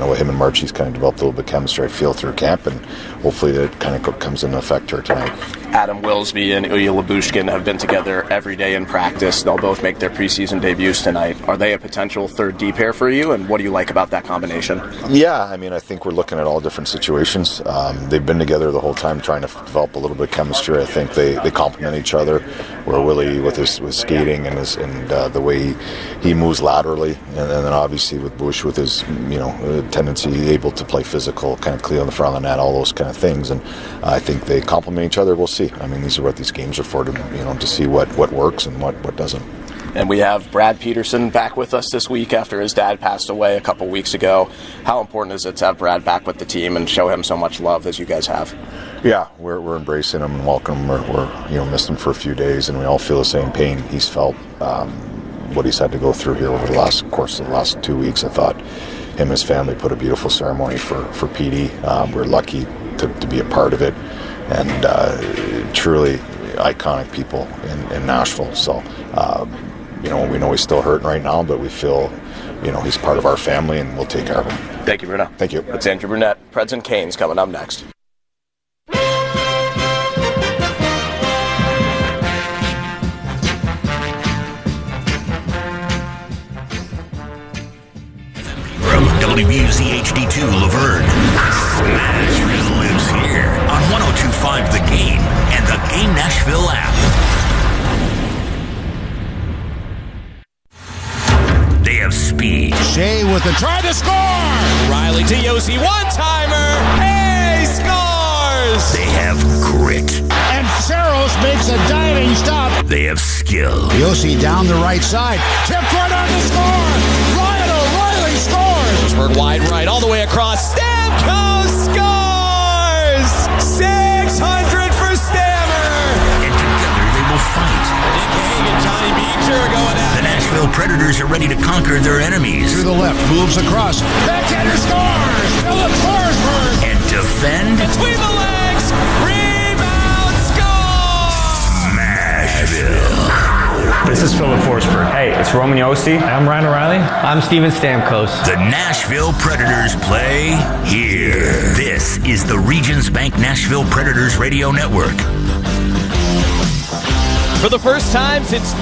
him and Marchie's kind of developed a little bit of chemistry, I feel, through camp, and hopefully that kind of comes into effect here tonight. Adam Wilsby and Ilya Lyubushkin have been together every day in practice. They'll both make their preseason debuts tonight. Are they a potential third D pair for you, and what do you like about that combination? Yeah, I mean, I think we're looking at all different situations. They've been together the whole time trying to develop a little bit of chemistry. I think they complement each other, where Willie with his skating and the way he moves laterally, and then obviously with Bush with his tendency able to play physical, kind of clean on the front of the net, all those kind of things. And I think they complement each other. We'll see. I mean, these are what these games are for, to see what works and what doesn't. And we have Brad Peterson back with us this week after his dad passed away a couple weeks ago. How important is it to have Brad back with the team and show him so much love as you guys have? Yeah, we're embracing him and welcoming him. We're missed him for a few days, and we all feel the same pain he's felt. What he's had to go through here over the last 2 weeks. I thought him and his family put a beautiful ceremony for Petey. We're lucky to be a part of it, and truly iconic people in Nashville. So, we know he's still hurting right now, but we feel, he's part of our family, and we'll take care of him. Thank you, Bruno. Thank you. It's Andrew Brunette. Preds and Canes coming up next. WBUZ HD2 Laverne. Nashville lives here on 102.5 The Game and the Game Nashville app. They have speed. Shea with the try to score! Riley to Yossi, one-timer! Hey, scores! They have grit. And Saros makes a diving stop. They have skill. Yossi down the right side. Tipped right on the score! Ryan O'Reilly scores! Bird wide right, all the way across. Stamkos scores! 600 for Stammer! And together they will fight. Nick Hague and Johnny Beecher are going at it. The Nashville Predators are ready to conquer their enemies. Through the left, moves across. Backhander scores! Philip Forsberg! And defend. Between the legs! Rebound score! Nashville. This is Philip Forsberg. Hey, it's Roman Josi. I'm Ryan O'Reilly. I'm Steven Stamkos. The Nashville Predators play here. This is the Regions Bank Nashville Predators Radio Network. For the first time since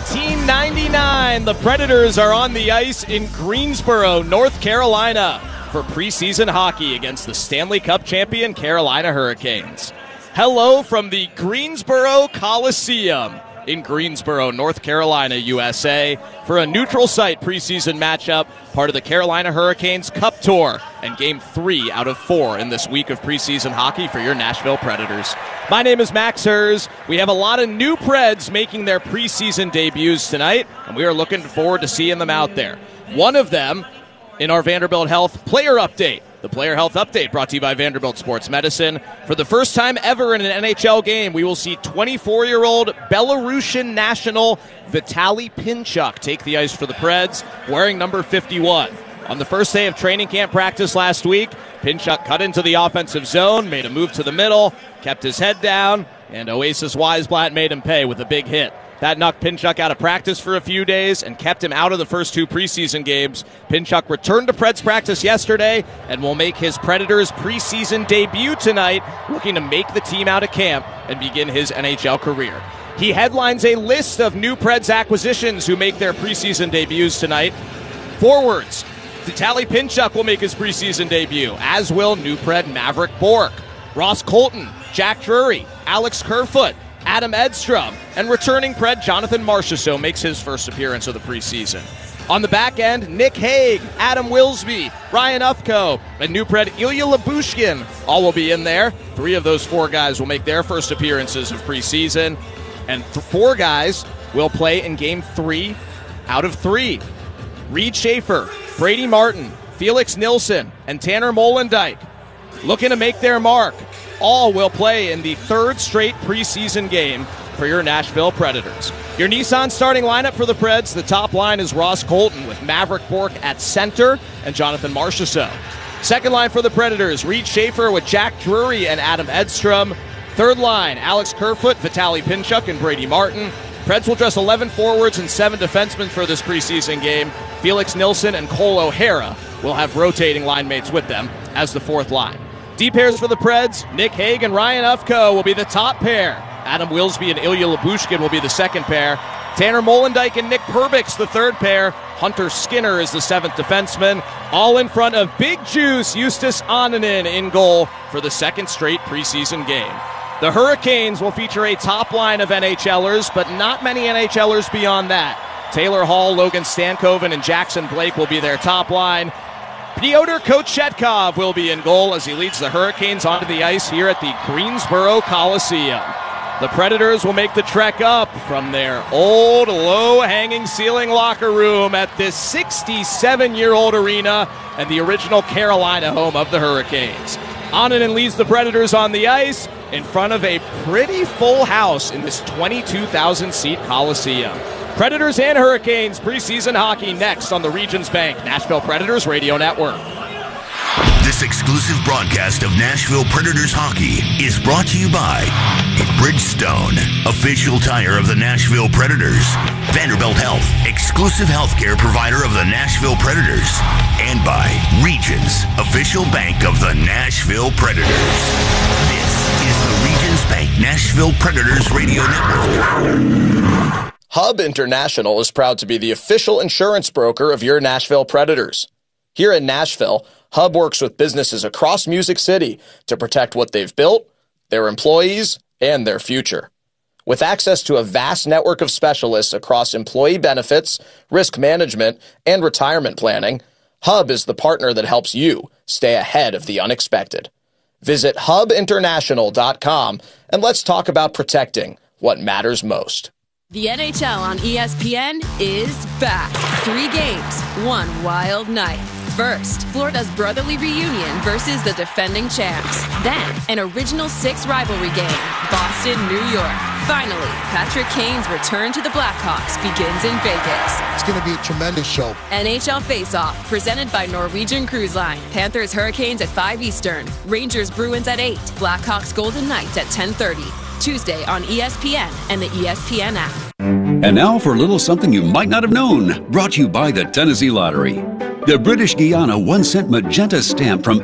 1999, the Predators are on the ice in Greensboro, North Carolina, for preseason hockey against the Stanley Cup champion Carolina Hurricanes. Hello from the Greensboro Coliseum in Greensboro, North Carolina, USA, for a neutral site preseason matchup, part of the Carolina Hurricanes Cup Tour, and Game 3 out of 4 in this week of preseason hockey for your Nashville Predators. My name is Max Hers. We have a lot of new Preds making their preseason debuts tonight, and we are looking forward to seeing them out there. One of them in our Vanderbilt Health Player Update. The Player Health Update brought to you by Vanderbilt Sports Medicine. For the first time ever in an NHL game, we will see 24-year-old Belarusian national Vitaly Pinchuk take the ice for the Preds, wearing number 51. On the first day of training camp practice last week, Pinchuk cut into the offensive zone, made a move to the middle, kept his head down, and Oasis Weisblatt made him pay with a big hit. That knocked Pinchuk out of practice for a few days and kept him out of the first 2 preseason games. Pinchuk returned to Preds practice yesterday and will make his Predators preseason debut tonight, looking to make the team out of camp and begin his NHL career. He headlines a list of new Preds acquisitions who make their preseason debuts tonight. Forwards, Vitaly Pinchuk will make his preseason debut, as will new Pred Maverick Bourque. Ross Colton, Jack Drury, Alex Kerfoot, Adam Edstrom, and returning Pred Jonathan Marchessault makes his first appearance of the preseason. On the back end, Nick Hague, Adam Wilsby, Ryan Ufko, and new Pred Ilya Lyubushkin all will be in there. 3 of those 4 guys will make their first appearances of preseason, and 4 guys will play in Game 3 out of 3. Reed Schaefer, Brady Martin, Felix Nilsson, and Tanner Molendyk looking to make their mark. All will play in the 3rd straight preseason game for your Nashville Predators. Your Nissan starting lineup for the Preds, the top line is Ross Colton with Maverick Bourque at center and Jonathan Marchessault. Second line for the Predators, Reed Schaefer with Jack Drury and Adam Edstrom. Third line, Alex Kerfoot, Vitaly Pinchuk, and Brady Martin. Preds will dress 11 forwards and 7 defensemen for this preseason game. Felix Nilsson and Cole O'Hara will have rotating line mates with them as the fourth line. D pairs for the Preds, Nick Hague and Ryan Ufko will be the top pair. Adam Wilsby and Ilya Lyubushkin will be the second pair. Tanner Molendyk and Nick Perbix the third pair. Hunter Skinner is the seventh defenseman. All in front of Big Juice Justus Annunen in goal for the second straight preseason game. The Hurricanes will feature a top line of NHLers, but not many NHLers beyond that. Taylor Hall, Logan Stankoven, and Jackson Blake will be their top line. Pyotr Kochetkov will be in goal as he leads the Hurricanes onto the ice here at the Greensboro Coliseum. The Predators will make the trek up from their old, low-hanging ceiling locker room at this 67-year-old arena and the original Carolina home of the Hurricanes. Annunen leads the Predators on the ice in front of a pretty full house in this 22,000-seat Coliseum. Predators and Hurricanes preseason hockey next on the Regions Bank Nashville Predators Radio Network. This exclusive broadcast of Nashville Predators hockey is brought to you by Bridgestone, official tire of the Nashville Predators, Vanderbilt Health, exclusive healthcare provider of the Nashville Predators, and by Regions, official bank of the Nashville Predators. This is the Regions Bank Nashville Predators Radio Network. Hub International is proud to be the official insurance broker of your Nashville Predators. Here in Nashville, Hub works with businesses across Music City to protect what they've built, their employees, and their future. With access to a vast network of specialists across employee benefits, risk management, and retirement planning, Hub is the partner that helps you stay ahead of the unexpected. Visit hubinternational.com and let's talk about protecting what matters most. The NHL on ESPN is back. 3 games, one wild night. First, Florida's brotherly reunion versus the defending champs. Then, an original 6 rivalry game, Boston, New York. Finally, Patrick Kane's return to the Blackhawks begins in Vegas. It's going to be a tremendous show. NHL Face-Off, presented by Norwegian Cruise Line. Panthers Hurricanes at 5 Eastern. Rangers Bruins at 8. Blackhawks Golden Knights at 10:30. Tuesday on ESPN and the ESPN app. And now for a little something you might not have known, brought to you by the Tennessee Lottery. The British Guiana 1-cent magenta stamp from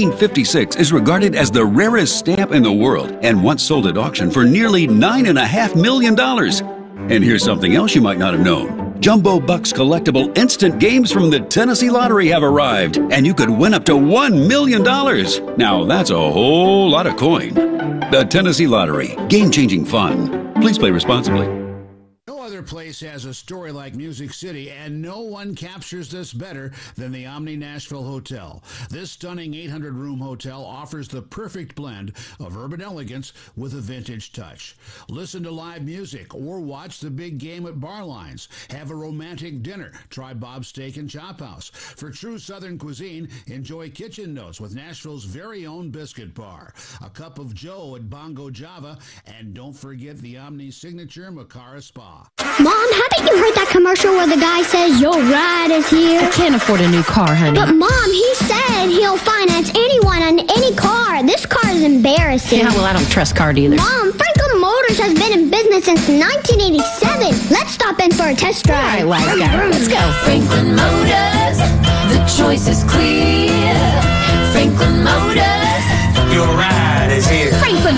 1856 is regarded as the rarest stamp in the world and once sold at auction for nearly $9.5 million. And here's something else you might not have known. Jumbo Bucks collectible instant games from the Tennessee Lottery have arrived, and you could win up to $1 million. Now that's a whole lot of coin. The Tennessee Lottery. Game-changing fun. Please play responsibly. No other place has a story like Music City, and no one captures this better than the Omni Nashville Hotel. This stunning 800-room hotel offers the perfect blend of urban elegance with a vintage touch. Listen to live music or watch the big game at bar lines. Have a romantic dinner. Try Bob's Steak and Chop House. For true Southern cuisine, enjoy Kitchen Notes with Nashville's very own biscuit bar. A cup of Joe at Bongo Java, and don't forget the Omni signature Makara Spa. Mom, haven't you heard that commercial where the guy says, your ride is here? I can't afford a new car, honey. But Mom, he said he'll finance anyone on any car. This car is embarrassing. Yeah, well, I don't trust car dealers. Mom, Franklin Motors has been in business since 1987. Let's stop in for a test drive. All right, wise guy. Let's go. Franklin Motors, the choice is clear. Franklin Motors, your ride is here.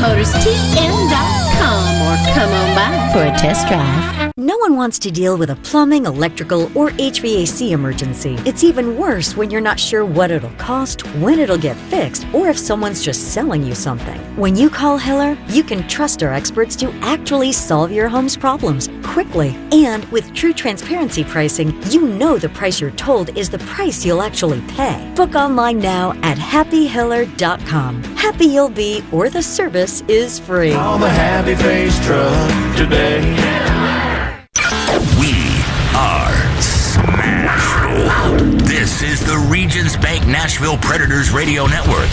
FranklinMotorsTN.com or come on by for a test drive. No one wants to deal with a plumbing, electrical, or HVAC emergency. It's even worse when you're not sure what it'll cost, when it'll get fixed, or if someone's just selling you something. When you call Hiller, you can trust our experts to actually solve your home's problems quickly. And with true transparency pricing, you know the price you're told is the price you'll actually pay. Book online now at happyhiller.com. Happy you'll be, or the service is free. Call the Happy Face truck today. We are Smashville. This is the Regions Bank Nashville Predators Radio Network.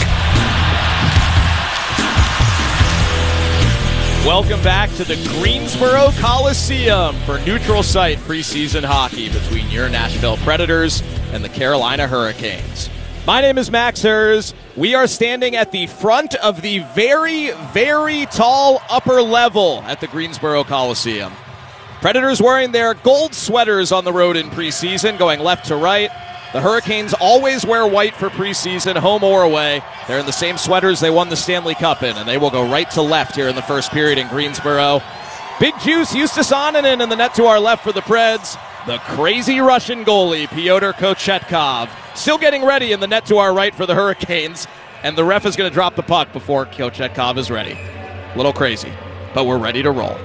Welcome back to the Greensboro Coliseum for neutral site preseason hockey between your Nashville Predators and the Carolina Hurricanes. My name is Max Hers. We are standing at the front of the very, very tall upper level at the Greensboro Coliseum. Predators wearing their gold sweaters on the road in preseason, going left to right. The Hurricanes always wear white for preseason, home or away. They're in the same sweaters they won the Stanley Cup in, and they will go right to left here in the first period in Greensboro. Big juice, Justus Annunen in the net to our left for the Preds. The crazy Russian goalie, Pyotr Kochetkov, still getting ready in the net to our right for the Hurricanes. And the ref is going to drop the puck before Kochetkov is ready. A little crazy, but we're ready to roll.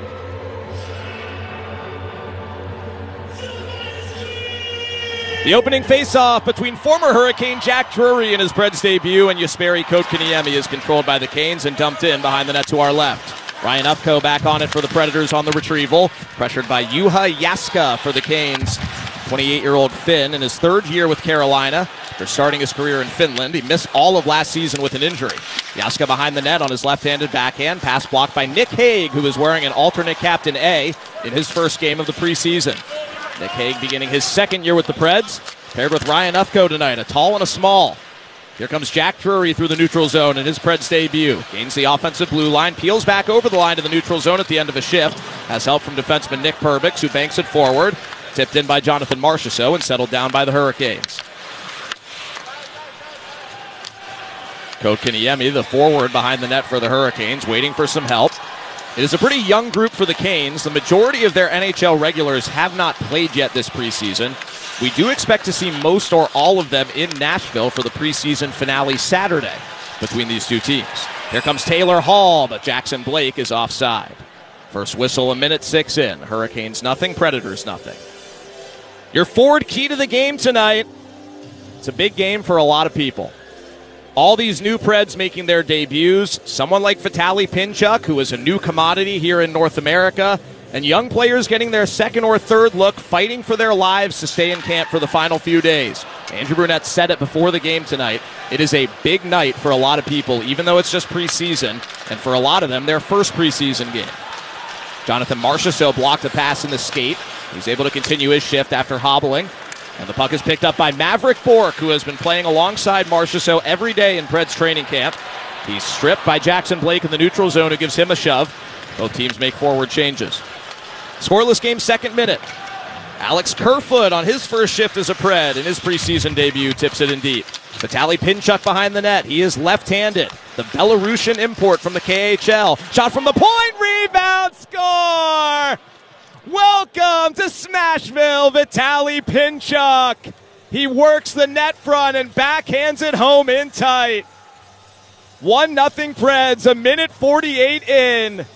The opening face-off between former Hurricane Jack Drury in his Preds debut and Jesperi Kotkaniemi is controlled by the Canes and dumped in behind the net to our left. Ryan Ufko back on it for the Predators on the retrieval. Pressured by Juha Jaska for the Canes. 28-year-old Finn in his third year with Carolina. After starting his career in Finland, he missed all of last season with an injury. Jaska behind the net on his left-handed backhand. Pass blocked by Nick Hague, who is wearing an alternate captain A in his first game of the preseason. Nick Hague beginning his second year with the Preds. Paired with Ryan Ufko tonight, a tall and a small. Here comes Jack Drury through the neutral zone in his Preds debut. Gains the offensive blue line, peels back over the line to the neutral zone at the end of a shift. Has help from defenseman Nick Perbix, who banks it forward. Tipped in by Jonathan Marchessault and settled down by the Hurricanes. Kotkaniemi, the forward behind the net for the Hurricanes, waiting for some help. It is a pretty young group for the Canes. The majority of their NHL regulars have not played yet this preseason. We do expect to see most or all of them in Nashville for the preseason finale Saturday between these two teams. Here comes Taylor Hall, but Jackson Blake is offside. First whistle, a minute 6 in. Hurricanes nothing, Predators nothing. Your forward key to the game tonight. It's a big game for a lot of people. All these new Preds making their debuts. Someone like Vitaly Pinchuk, who is a new commodity here in North America. And young players getting their second or third look, fighting for their lives to stay in camp for the final few days. Andrew Brunette said it before the game tonight. It is a big night for a lot of people, even though it's just preseason. And for a lot of them, their first preseason game. Jonathan Marchessault blocked a pass in the skate. He's able to continue his shift after hobbling. And the puck is picked up by Maverick Bourque, who has been playing alongside Marchessault every day in Preds training camp. He's stripped by Jackson Blake in the neutral zone, who gives him a shove. Both teams make forward changes. Scoreless game, second minute. Alex Kerfoot on his first shift as a Pred in his preseason debut tips it in deep. Vitaly Pinchuk behind the net. He is left-handed. The Belarusian import from the KHL. Shot from the point, rebound, score! Welcome to Smashville, Vitaly Pinchuk. He works the net front and backhands it home in tight. 1-0 Preds, a minute 48 in.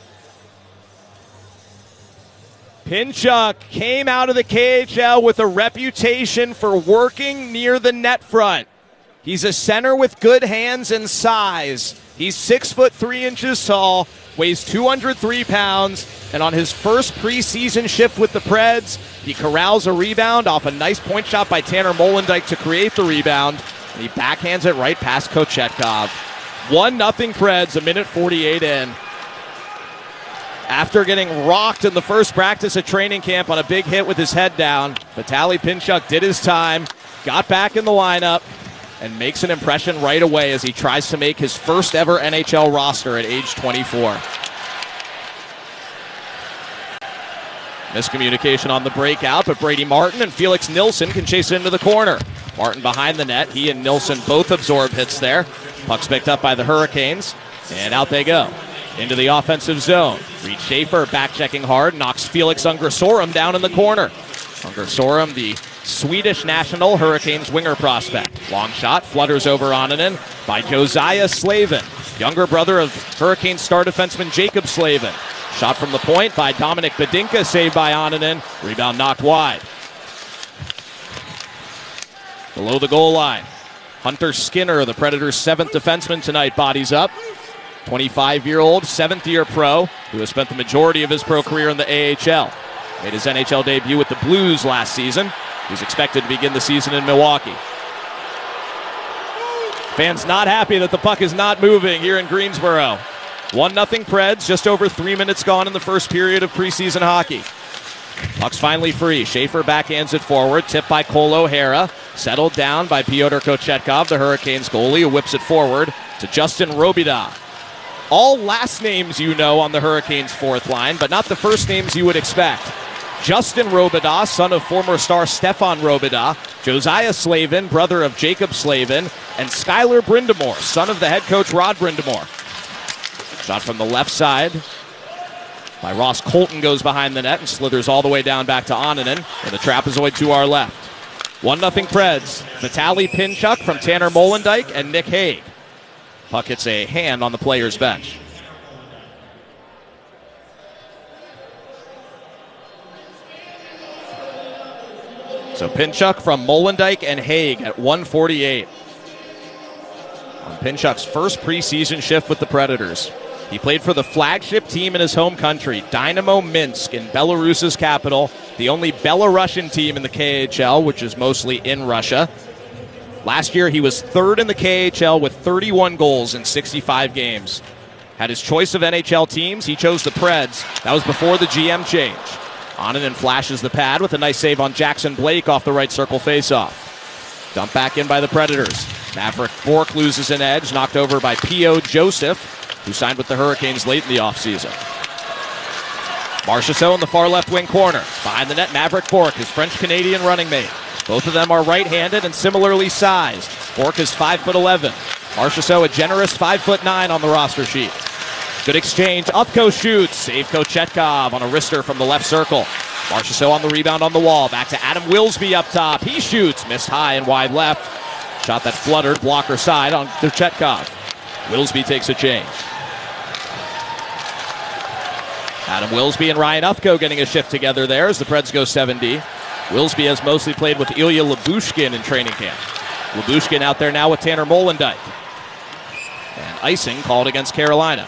Pinchuk came out of the KHL with a reputation for working near the net front. He's a center with good hands and size. He's 6'3" tall, weighs 203 pounds, and on his first preseason shift with the Preds, he corrals a rebound off a nice point shot by Tanner Molendyk to create the rebound, and he backhands it right past Kochetkov. 1-0 Preds, a minute 48 in. After getting rocked in the first practice at training camp on a big hit with his head down, Vitaly Pinchuk did his time, got back in the lineup, and makes an impression right away as he tries to make his first ever NHL roster at age 24. Miscommunication on the breakout, but Brady Martin and Felix Nilsson can chase it into the corner. Martin behind the net. He and Nilsson both absorb hits there. Puck's picked up by the Hurricanes, and out they go. Into the offensive zone. Reed Schaefer back-checking hard, knocks Felix Ungersorum down in the corner. Ungersorum, the Swedish national Hurricanes winger prospect. Long shot, flutters over Annunen by Josiah Slavin, younger brother of Hurricanes star defenseman Jacob Slavin. Shot from the point by Dominic Bedinka, saved by Annunen. Rebound knocked wide. Below the goal line, Hunter Skinner, the Predators' 7th defenseman tonight, bodies up. 25-year-old, 7th-year pro, who has spent the majority of his pro career in the AHL. Made his NHL debut with the Blues last season. He's expected to begin the season in Milwaukee. Fans not happy that the puck is not moving here in Greensboro. 1-0 Preds, just over 3 minutes gone in the first period of preseason hockey. Puck's finally free. Schaefer backhands it forward, tipped by Cole O'Hara. Settled down by Pyotr Kochetkov, the Hurricanes goalie, who whips it forward to Justin Robida. All last names you know on the Hurricanes' fourth line, but not the first names you would expect. Justin Robidas, son of former star Stefan Robidas, Josiah Slavin, brother of Jacob Slavin, and Skylar Brindamore, son of the head coach Rod Brindamore. Shot from the left side by Ross Colton goes behind the net and slithers all the way down back to Onninen, and the trapezoid to our left. 1-0 Preds. Vitaly Pinchuk from Tanner Molendyk and Nick Hague. Puck hits a hand on the player's bench. So Pinchuk from Molendyk and Hague at 1:48. On Pinchuk's first preseason shift with the Predators. He played for the flagship team in his home country, Dynamo Minsk in Belarus's capital, the only Belarusian team in the KHL, which is mostly in Russia. Last year, he was third in the KHL with 31 goals in 65 games. Had his choice of NHL teams. He chose the Preds. That was before the GM change. Onninen flashes the pad with a nice save on Jackson Blake off the right circle faceoff. Dumped back in by the Predators. Maverick Bourque loses an edge, knocked over by P.O. Joseph, who signed with the Hurricanes late in the offseason. Marchessault in the far left wing corner. Behind the net, Maverick Bourque, his French-Canadian running mate. Both of them are right-handed and similarly sized. Bourque is 5'11". Marchessault a generous 5'9" on the roster sheet. Good exchange. Upko shoots. Save Kochetkov on a wrister from the left circle. Marchessault on the rebound on the wall. Back to Adam Wilsby up top. He shoots. Missed high and wide left. Shot that fluttered blocker side on Kochetkov. Wilsby takes a change. Adam Wilsby and Ryan Upko getting a shift together there as the Preds go 7D. Wilsby has mostly played with Ilya Lyubushkin in training camp. Lyubushkin out there now with Tanner Molendyk. And icing called against Carolina.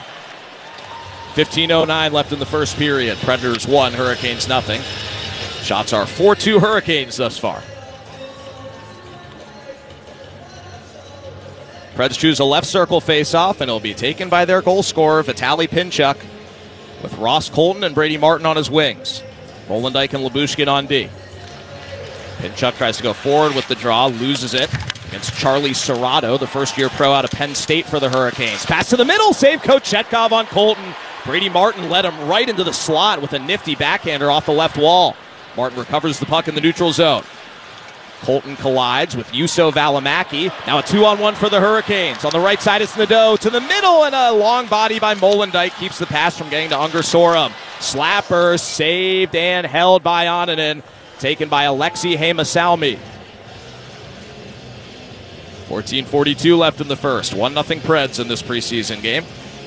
15:09 left in the first period. Predators 1, Hurricanes nothing. Shots are 4-2 Hurricanes thus far. Preds choose a left circle face-off, and it'll be taken by their goal scorer, Vitaly Pinchuk, with Ross Colton and Brady Martin on his wings. Molendyk and Lyubushkin on D. Pinchuk tries to go forward with the draw, loses it against Charlie Serrato, the first-year pro out of Penn State for the Hurricanes. Pass to the middle, save Kochetkov on Colton. Brady Martin led him right into the slot with a nifty backhander off the left wall. Martin recovers the puck in the neutral zone. Colton collides with Juuso Valimaki. Now a 2-on-1 for the Hurricanes. On the right side, it's Nadeau to the middle, and a long body by Molendyk keeps the pass from getting to Unger Sorum. Slapper saved and held by Onninen. Taken by Alexei Hemesalmi. 14:42 left in the first. 1-0 Preds in this preseason game.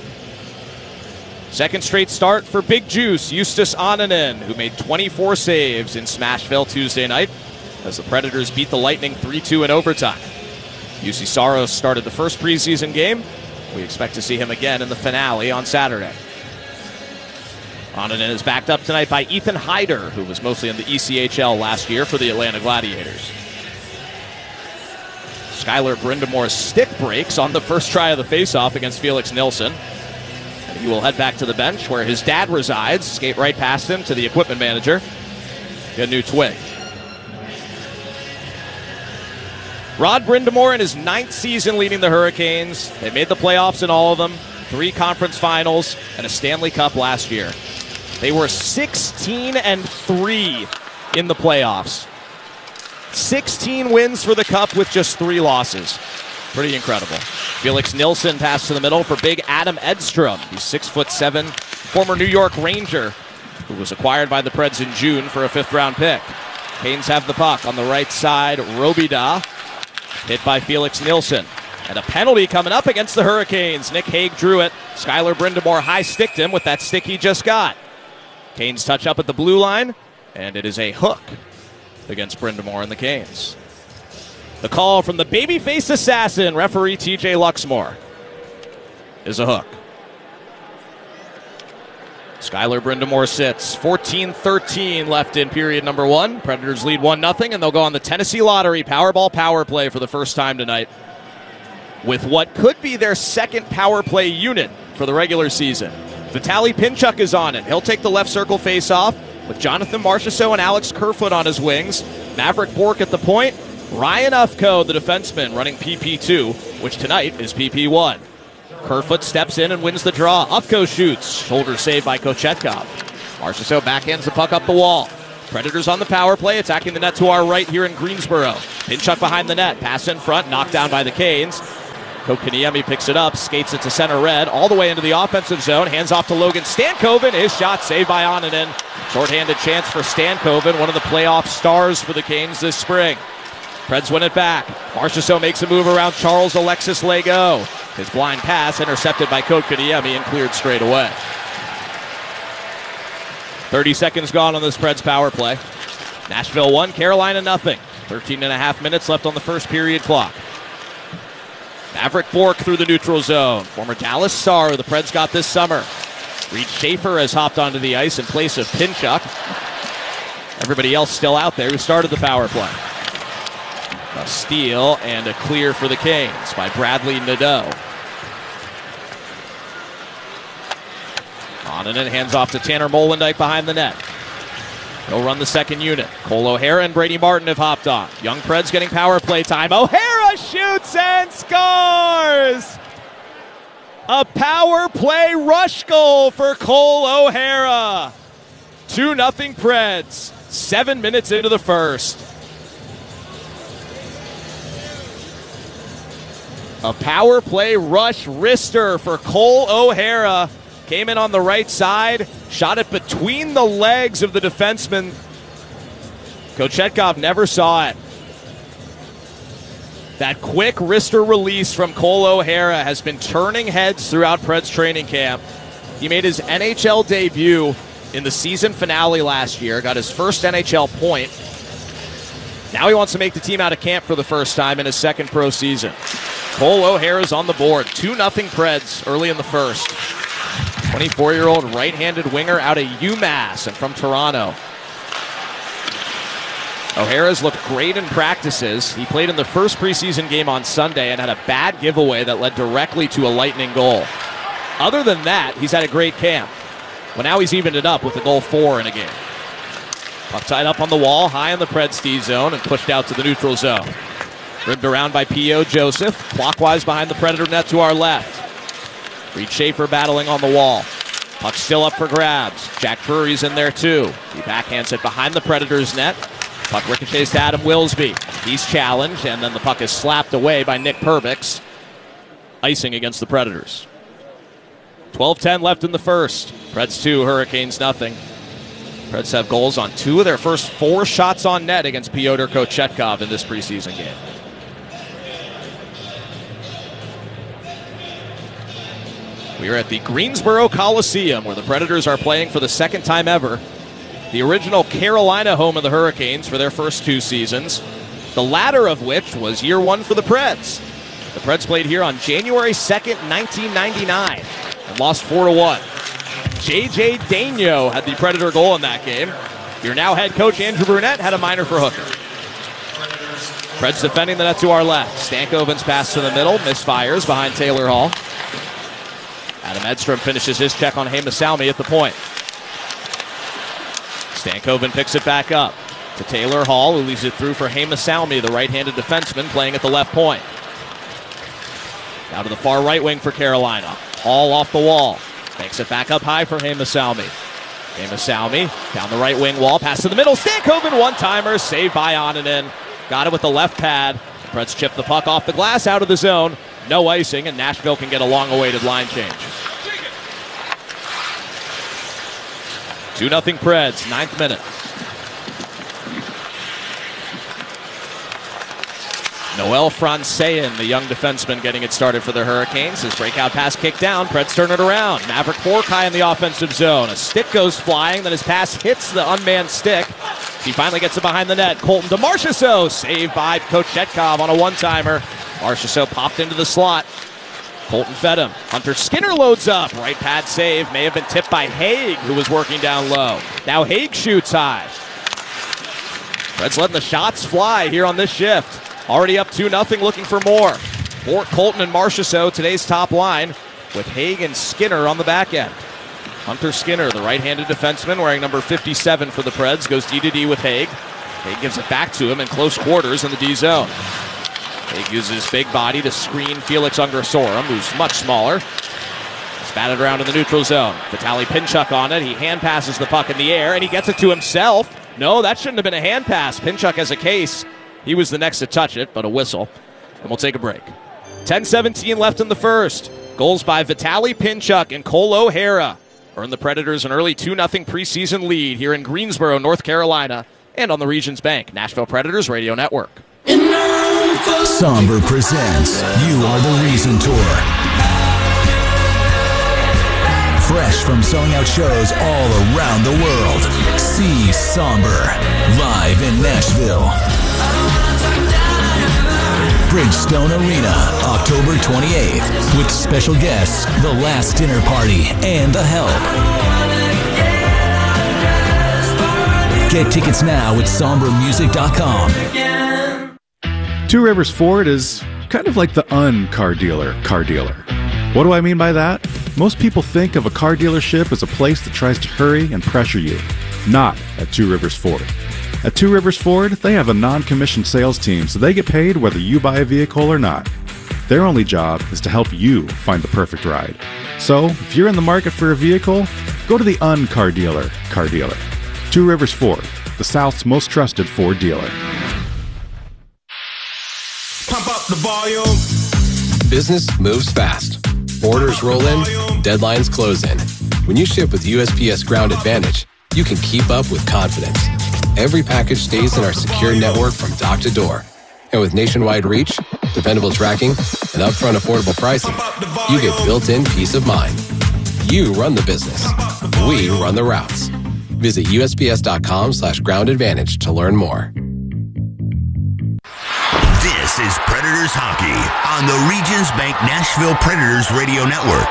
Second straight start for Big Juice, Justus Onninen, who made 24 saves in Smashville Tuesday night as the Predators beat the Lightning 3-2 in overtime. UC Saros started the first preseason game. We expect to see him again in the finale on Saturday. Onninen is backed up tonight by Ethan Hyder, who was mostly in the ECHL last year for the Atlanta Gladiators. Skylar Brindamore's stick breaks on the first try of the faceoff against Felix Nilsson. And he will head back to the bench where his dad resides. Skate right past him to the equipment manager. Get a new twig. Rod Brindamore in his 9th season leading the Hurricanes. They made the playoffs in all of them. 3 conference finals and a Stanley Cup last year. They were 16-3 in the playoffs. 16 wins for the Cup with just 3 losses. Pretty incredible. Felix Nilsson passed to the middle for big Adam Edstrom. He's 6'7", former New York Ranger, who was acquired by the Preds in June for a 5th-round pick. Canes have the puck on the right side. Robida hit by Felix Nilsson. And a penalty coming up against the Hurricanes. Nick Hague drew it. Skylar Brindamore high-sticked him with that stick he just got. Canes touch up at the blue line, and it is a hook against Brindamore and the Canes. The call from the babyface assassin, referee TJ Luxmore, is a hook. Skylar Brindamore sits. 14-13 left in period number 1. Predators lead 1-0, and they'll go on the Tennessee Lottery Powerball power play for the first time tonight, with what could be their second power play unit for the regular season. Vitaly Pinchuk is on it. He'll take the left circle face-off with Jonathan Marchessault and Alex Kerfoot on his wings. Maverick Bourque at the point. Ryan Ufko, the defenseman, running PP2, which tonight is PP1. Kerfoot steps in and wins the draw. Ufko shoots. Shoulder save by Kochetkov. Marchessault backhands the puck up the wall. Predators on the power play, attacking the net to our right here in Greensboro. Pinchuk behind the net, pass in front, knocked down by the Canes. Kotkaniemi picks it up, skates it to center red, all the way into the offensive zone, hands off to Logan Stankoven. His shot saved by Onanen. Shorthanded chance for Stankoven, one of the playoff stars for the Canes this spring. Preds win it back. Marchessault makes a move around Charles Alexis Lego. His blind pass intercepted by Kotkaniemi and cleared straight away. 30 seconds gone on this Preds power play. Nashville 1, Carolina nothing. 13.5 minutes left on the first period clock. Maverick Bourque through the neutral zone. Former Dallas star who the Preds got this summer. Reed Schaefer has hopped onto the ice in place of Pinchuk. Everybody else still out there who started the power play. A steal and a clear for the Canes by Bradley Nadeau. Onanen hands off to Tanner Molendyk behind the net. He'll run the second unit. Cole O'Hara and Brady Martin have hopped on. Young Preds getting power play time. O'Hara shoots and scores! A power play rush goal for Cole O'Hara. 2-0 Preds. 7 minutes into the first. A power play rush wrister for Cole O'Hara. Came in on the right side, shot it between the legs of the defenseman. Kochetkov never saw it. That quick wrister release from Cole O'Hara has been turning heads throughout Preds training camp. He made his NHL debut in the season finale last year, got his first NHL point. Now he wants to make the team out of camp for the first time in his second pro season. Cole O'Hara's on the board. 2-0 Preds early in the first. 24-year-old right-handed winger out of UMass and from Toronto. O'Hara's looked great in practices. He played in the first preseason game on Sunday and had a bad giveaway that led directly to a Lightning goal. Other than that, he's had a great camp. Well, now he's evened it up with a goal 4 in a game. Puck tied up on the wall, high in the Preds D zone, and pushed out to the neutral zone. Ribbed around by P.O. Joseph, clockwise behind the Predator net to our left. Reed Schaefer battling on the wall. Puck still up for grabs. Jack Drury's in there too. He backhands it behind the Predators net. Puck ricochets to Adam Wilsby. He's challenged, and then the puck is slapped away by Nick Perbix. Icing against the Predators. 12:10 left in the first. Preds 2, Hurricanes nothing. Preds have goals on 2 of their first 4 shots on net against Pyotr Kochetkov in this preseason game. We are at the Greensboro Coliseum, where the Predators are playing for the second time ever. The original Carolina home of the Hurricanes for their first 2 seasons, the latter of which was year 1 for the Preds. The Preds played here on January 2nd, 1999, and lost 4-1. J.J. Daigneault had the Predator goal in that game. Your now head coach Andrew Brunette had a minor for Hooker. Preds defending the net to our left. Stankoven's pass to the middle, misfires behind Taylor Hall. Adam Edstrom finishes his check on Heimsalmi at the point. Stankoven picks it back up to Taylor Hall, who leaves it through for Heimsalmi, the right-handed defenseman, playing at the left point. Now to the far right wing for Carolina. Hall off the wall. Makes it back up high for Heimsalmi. Heimsalmi down the right wing wall, pass to the middle. Stankoven, one-timer, saved by Onanen. Got it with the left pad. The Preds chip the puck off the glass out of the zone. No icing, and Nashville can get a long-awaited line change. 2-0 Preds, 9th minute. Noel Francean, the young defenseman, getting it started for the Hurricanes. His breakout pass kicked down. Preds turn it around. Maverick Bourque high in the offensive zone. A stick goes flying, then his pass hits the unmanned stick. He finally gets it behind the net. Colton to Marchessault, saved by Kochetkov on a one-timer. Marchessault popped into the slot. Colton fed him. Hunter Skinner loads up. Right pad save. May have been tipped by Haig, who was working down low. Now Haig shoots high. Preds letting the shots fly here on this shift. Already up 2-0, looking for more. Bourque, Colton, and Marchessault, today's top line, with Haig and Skinner on the back end. Hunter Skinner, the right-handed defenseman, wearing number 57 for the Preds, goes D-to-D with Haig. Haig gives it back to him in close quarters in the D zone. Haig uses his big body to screen Felix Ungersorum, who's much smaller. It's batted around in the neutral zone. Vitaly Pinchuk on it. He hand passes the puck in the air, and he gets it to himself. No, that shouldn't have been a hand pass. Pinchuk has a case. He was the next to touch it, but a whistle. And we'll take a break. 10-17 left in the first. Goals by Vitaly Pinchuk and Cole O'Hara earn the Predators an early 2-0 preseason lead here in Greensboro, North Carolina, and on the Regions Bank Nashville Predators Radio Network. Somber presents You Are the Reason Tour. Fresh from selling out shows all around the world. See Somber live in Nashville. Bridgestone Arena, October 28th, with special guests, The Last Dinner Party, and The Help. Get tickets now at sombermusic.com. Two Rivers Ford is kind of like the car dealer. What do I mean by that? Most people think of a car dealership as a place that tries to hurry and pressure you. Not at Two Rivers Ford. At Two Rivers Ford, they have a non-commissioned sales team, so they get paid whether you buy a vehicle or not. Their only job is to help you find the perfect ride. So, if you're in the market for a vehicle, go to the car dealer. Two Rivers Ford, the South's most trusted Ford dealer. Pump up the volume. Business moves fast. Orders roll in, deadlines close in. When you ship with USPS Ground Advantage, you can keep up with confidence. Every package stays in our secure network from dock to door. And with nationwide reach, dependable tracking, and upfront affordable pricing, you get built-in peace of mind. You run the business. We run the routes. Visit USPS.com/Ground Advantage to learn more. This is Predators Hockey on the Regions Bank Nashville Predators Radio Network.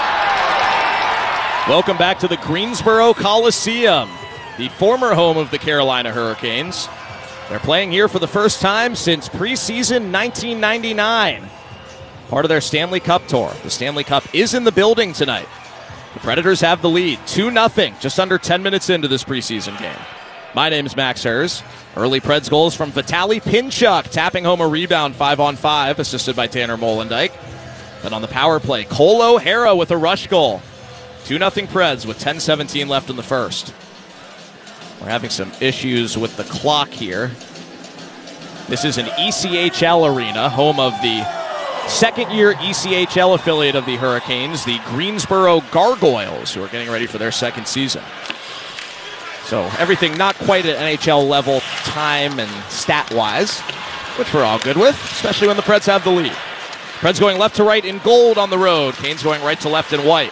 Welcome back to the Greensboro Coliseum, the former home of the Carolina Hurricanes. They're playing here for the first time since preseason 1999, part of their Stanley Cup tour. The Stanley Cup is in the building tonight. The Predators have the lead, 2-0, just under 10 minutes into this preseason game. My name is Max Hers. Early Preds goals from Vitaly Pinchuk, tapping home a rebound 5-on-5, assisted by Tanner Molendyk. Then on the power play, Cole O'Hara with a rush goal. 2-0 Preds with 10-17 left in the first. We're having some issues with the clock here. This is an ECHL arena, home of the second-year ECHL affiliate of the Hurricanes, the Greensboro Gargoyles, who are getting ready for their second season. So everything not quite at NHL level time and stat-wise, which we're all good with, especially when the Preds have the lead. Preds going left to right in gold on the road. Canes going right to left in white.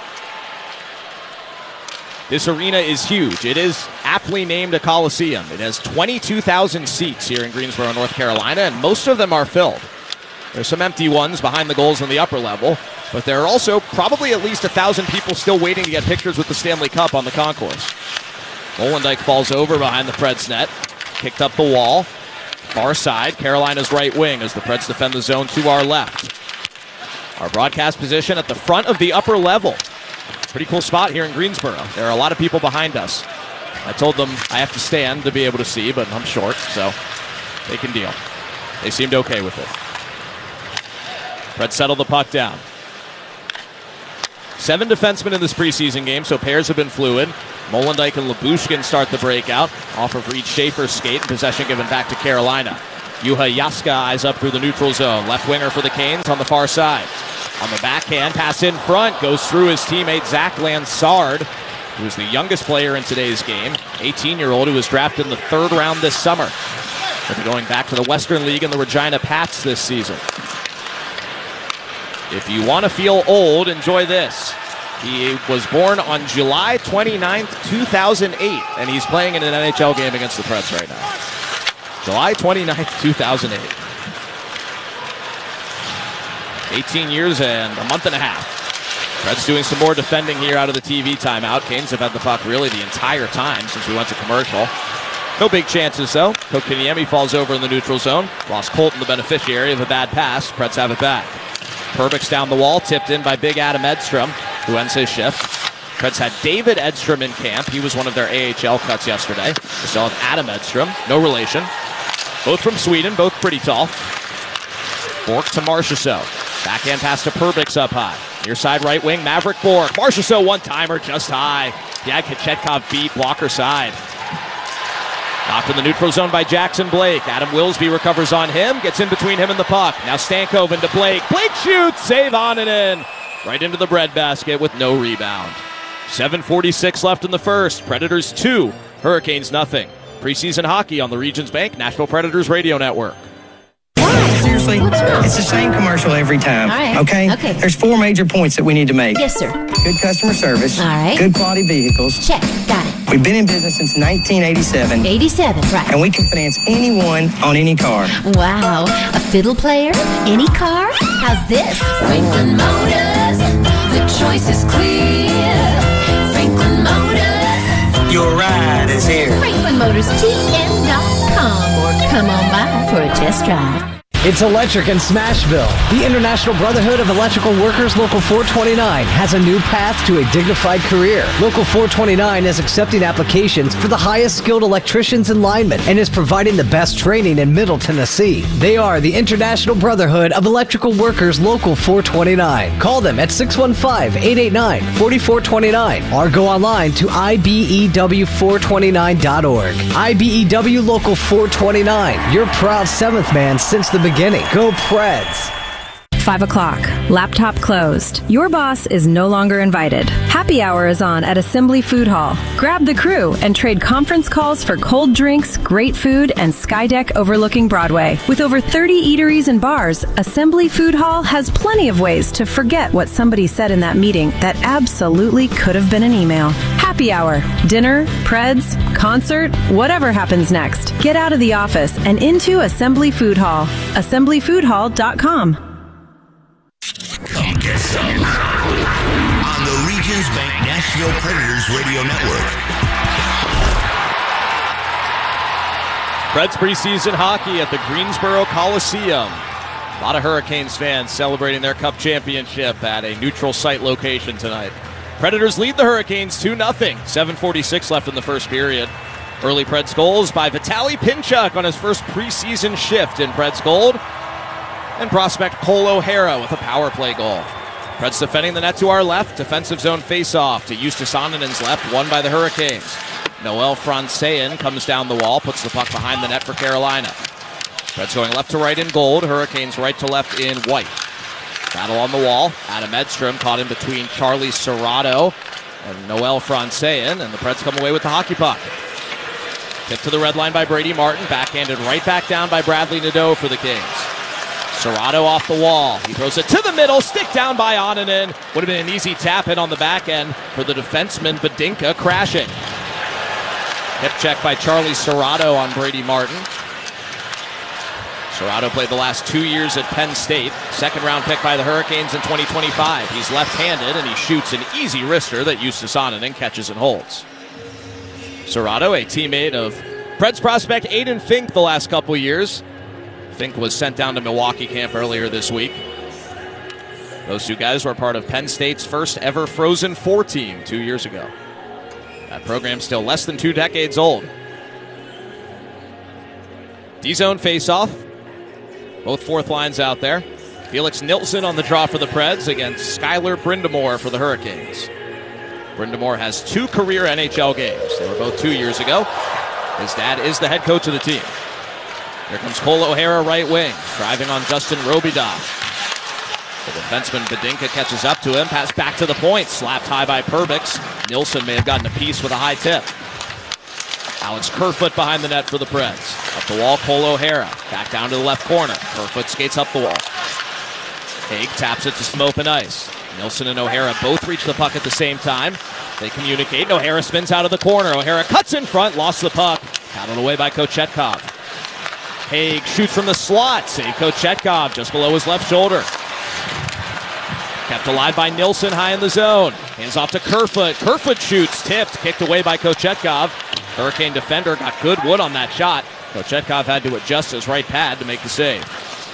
This arena is huge. It is aptly named a Coliseum. It has 22,000 seats here in Greensboro, North Carolina, and most of them are filled. There's some empty ones behind the goals in the upper level, but there are also probably at least 1,000 people still waiting to get pictures with the Stanley Cup on the concourse. Molendyk falls over behind the Preds net, kicked up the wall. Far side, Carolina's right wing as the Preds defend the zone to our left. Our broadcast position at the front of the upper level. Pretty cool spot here in Greensboro. There are a lot of people behind us. I told them I have to stand to be able to see, but I'm short, so they can deal. They seemed okay with it. Preds settle the puck down. 7 defensemen in this preseason game, so pairs have been fluid. Molendyk and Lyubushkin start the breakout off of Reed Schaefer's skate, and possession given back to Carolina. Juha Jaska eyes up through the neutral zone. Left winger for the Canes on the far side. On the backhand, pass in front, goes through his teammate Zach Lansard, who is the youngest player in today's game, 18-year-old who was drafted in the 3rd round this summer. He'll be going back to the Western League and the Regina Pats this season. If you want to feel old, enjoy this. He was born on July 29th, 2008, and he's playing in an NHL game against the Preds right now. July 29th, 2008. 18 years and a month and a half. Preds doing some more defending here out of the TV timeout. Canes have had the puck really the entire time since we went to commercial. No big chances, though. Kokiniemi falls over in the neutral zone. Ross Colton, the beneficiary of a bad pass. Preds have it back. Perbix down the wall, tipped in by big Adam Edstrom, who ends his shift. Preds had David Edstrom in camp. He was one of their AHL cuts yesterday. They still have Adam Edstrom, no relation. Both from Sweden, both pretty tall. Bork to Marchessault. Backhand pass to Perbix up high. Near side right wing, Maverick Bork. Marchessault one-timer just high. Yad Kochetkov beat blocker side. Knocked in the neutral zone by Jackson Blake. Adam Wilsby recovers on him, gets in between him and the puck. Now Stankoven to Blake. Blake shoots, save on and in. Right into the breadbasket with no rebound. 7:46 left in the first. Predators 2, Hurricanes nothing. Preseason hockey on the Regions Bank Nashville Predators Radio Network. Seriously, it's the same commercial every time. All right. Okay? There's 4 major points that we need to make. Yes, sir. Good customer service. All right. Good quality vehicles. Check. Got it. We've been in business since 1987. 87, right. And we can finance anyone on any car. Wow. A fiddle player? Any car? How's this? Franklin Motors, the choice is clear. Franklin Motors, Your ride is here. FranklinMotorsTN.com or come on by for a test drive. It's electric in Smashville. The International Brotherhood of Electrical Workers Local 429 has a new path to a dignified career. Local 429 is accepting applications for the highest skilled electricians and linemen and is providing the best training in Middle Tennessee. They are the International Brotherhood of Electrical Workers Local 429. Call them at 615-889-4429 or go online to IBEW429.org. IBEW Local 429, your proud 7th man since the beginning. Go Preds. 5 o'clock. Laptop closed. Your boss is no longer invited. Happy hour is on at Assembly Food Hall. Grab the crew and trade conference calls for cold drinks, great food, and Skydeck overlooking Broadway. With over 30 eateries and bars, Assembly Food Hall has plenty of ways to forget what somebody said in that meeting that absolutely could have been an email. Happy hour, dinner, Preds, concert, whatever happens next. Get out of the office and into Assembly Food Hall. assemblyfoodhall.com. Come get some on the Regions Bank Nashville Predators Radio Network. Preds preseason hockey at the Greensboro Coliseum. A lot of Hurricanes fans celebrating their Cup championship at a neutral site location tonight. Predators lead the Hurricanes 2-0. 7:46 left in the first period. Early Preds goals by Vitaly Pinchuk on his first preseason shift in Preds gold. And prospect Cole O'Hara with a power play goal. Preds defending the net to our left. Defensive zone face-off to Justus Annanen's left, won by the Hurricanes. Noel Francean comes down the wall, puts the puck behind the net for Carolina. Preds going left to right in gold. Hurricanes right to left in white. Battle on the wall. Adam Edstrom caught in between Charlie Serrato and Noel Francean, and the Preds come away with the hockey puck. Tipped to the red line by Brady Martin, backhanded right back down by Bradley Nadeau for the Kings. Serrato off the wall. He throws it to the middle. Stick down by Annunen. Would have been an easy tap in on the back end for the defenseman Badinka crashing. Hip check by Charlie Serrato on Brady Martin. Serrato played the last 2 years at Penn State. Second round pick by the Hurricanes in 2025. He's left-handed and he shoots an easy wrister that Justus Annunen catches and holds. Serrato, a teammate of Preds prospect Aiden Fink the last couple years. Fink was sent down to Milwaukee camp earlier this week. Those two guys were part of Penn State's first ever Frozen Four team 2 years ago. That program's still less than 2 decades old. D-zone face-off. Both fourth lines out there. Felix Nilsson on the draw for the Preds against Skylar Brindamore for the Hurricanes. Brindamore has 2 career NHL games. They were both 2 years ago. His dad is the head coach of the team. Here comes Cole O'Hara, right wing, driving on Justin Robidoux. The defenseman Badinka catches up to him, pass back to the point, slapped high by Perbix. Nilsson may have gotten a piece with a high tip. Alex Kerfoot behind the net for the Preds. Up the wall, Cole O'Hara, back down to the left corner. Kerfoot skates up the wall. Haig taps it to some open ice. Nilsson and O'Hara both reach the puck at the same time. They communicate, and O'Hara spins out of the corner. O'Hara cuts in front, lost the puck. Paddled away by Kochetkov. Haig shoots from the slot. Save Kochetkov just below his left shoulder. Kept alive by Nilsson high in the zone. Hands off to Kerfoot. Kerfoot shoots, tipped, kicked away by Kochetkov. Hurricane defender got good wood on that shot. Kochetkov had to adjust his right pad to make the save.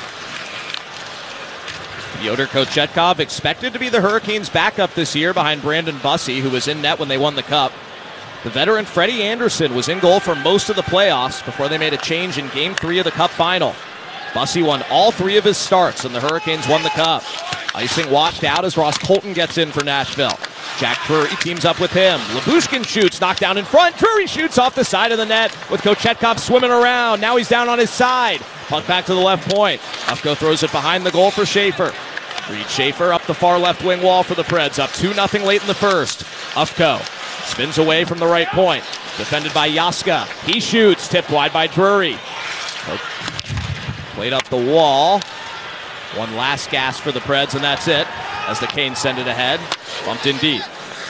Fyodor Kochetkov expected to be the Hurricanes' backup this year behind Brandon Bussey, who was in net when they won the Cup. The veteran Freddie Anderson was in goal for most of the playoffs before they made a change in Game 3 of the Cup final. Bussey won all 3 of his starts, and the Hurricanes won the Cup. Icing washed out as Ross Colton gets in for Nashville. Jack Drury teams up with him. Labushkin shoots, knocked down in front. Drury shoots off the side of the net with Kochetkov swimming around. Now he's down on his side. Puck back to the left point. Ufko throws it behind the goal for Schaefer. Reed Schaefer up the far left wing wall for the Preds. Up 2-0 late in the first. Ufko spins away from the right point. Defended by Jaska. He shoots, tipped wide by Drury. Played up the wall. One last gas for the Preds, and that's it. As the Canes send it ahead. Bumped in deep.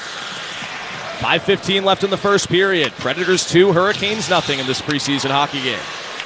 5:15 left in the first period. Predators 2, Hurricanes nothing in this preseason hockey game.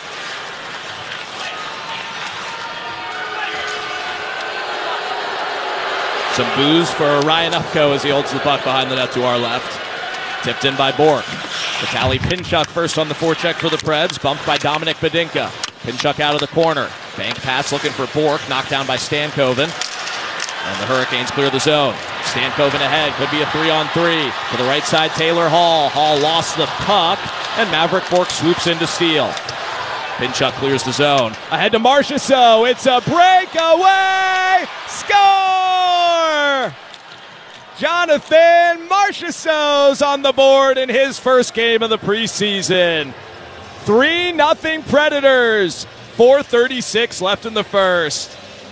Some booze for Ryan Ufko as he holds the puck behind the net to our left. Tipped in by Bork. Vitaly Pinchuk first on the forecheck for the Preds. Bumped by Dominic Bedinka. Pinchuk out of the corner. Bank pass looking for Bork. Knocked down by Stankoven. And the Hurricanes clear the zone. Stankoven ahead. Could be a 3-on-3. To the right side, Taylor Hall. Hall lost the puck. And Maverick Bork swoops in to steal. Pinchuk clears the zone. Ahead to Marchessault. It's a breakaway. Score! Jonathan Marchessault's on the board in his first game of the preseason. 3-0 Predators. 4:36 left in the first.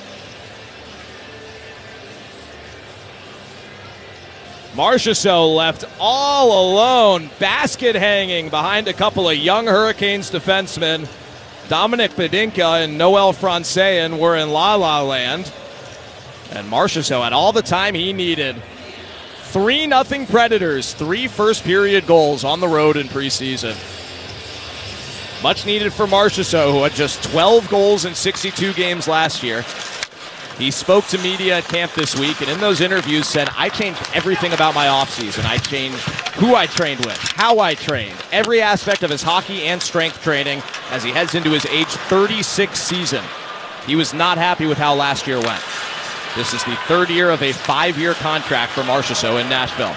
Marchessault left all alone, basket hanging behind a couple of young Hurricanes defensemen. Dominic Bedinka and Noel Francayan were in la-la land. And Marchessault had all the time he needed. 3-0 Predators, 3 first-period goals on the road in preseason. Much needed for Marchessault, who had just 12 goals in 62 games last year. He spoke to media at camp this week, and in those interviews said, I changed everything about my offseason. I changed who I trained with, how I trained, every aspect of his hockey and strength training as he heads into his age 36 season. He was not happy with how last year went. This is the third year of a 5-year contract for Marchessault in Nashville.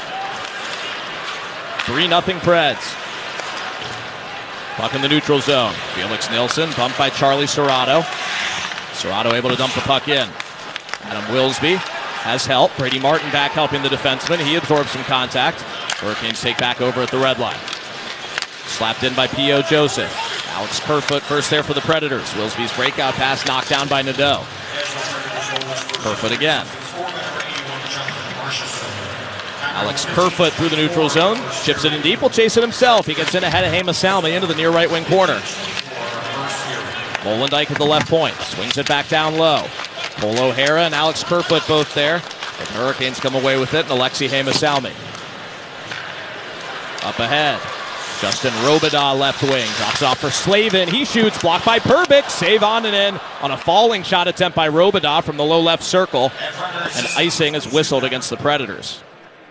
3-0 Preds. Puck in the neutral zone. Felix Nilsson bumped by Charlie Serrato. Serrato able to dump the puck in. Adam Wilsby has help. Brady Martin back helping the defenseman. He absorbs some contact. Hurricanes take back over at the red line. Slapped in by P.O. Joseph. Alex Kerfoot first there for the Predators. Wilsby's breakout pass knocked down by Nadeau. Kerfoot again. Alex Kerfoot through the neutral zone. Chips it in deep. Will chase it himself. He gets in ahead of Hema Salmi into the near right wing corner. Molendyke at the left point. Swings it back down low. Cole O'Hara and Alex Kerfoot both there. But the Hurricanes come away with it, and Alexei Hema-Salmi. Up ahead. Justin Robidas left wing. Drops off for Slavin. He shoots. Blocked by Perbix. Save on and in on a falling shot attempt by Robidas from the low left circle. And icing is whistled against the Predators.